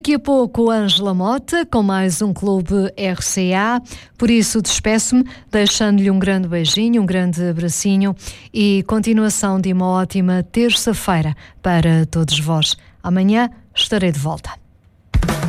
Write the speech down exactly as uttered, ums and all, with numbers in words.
Daqui a pouco, Ângela Mota, com mais um Clube R C A. Por isso, despeço-me, deixando-lhe um grande beijinho, um grande abracinho e continuação de uma ótima terça-feira para todos vós. Amanhã estarei de volta.